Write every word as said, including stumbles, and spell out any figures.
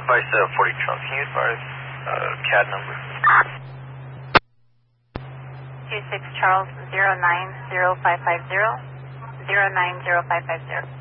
Vice uh, forty Charles, can you advise uh, C A D number? two six Charles, zero nine zero five five zero, zero nine zero five five zero.